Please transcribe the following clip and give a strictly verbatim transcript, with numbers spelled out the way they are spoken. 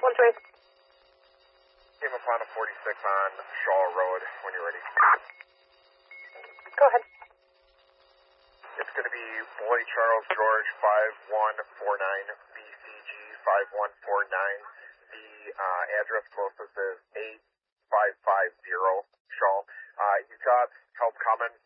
one three. Came upon a forty-six on Shaw Road when you're ready. Go ahead. It's going to be Boy Charles George five one four nine, B C G five one four nine. The uh, address closest is eight five five zero Shaw. Uh, you got help coming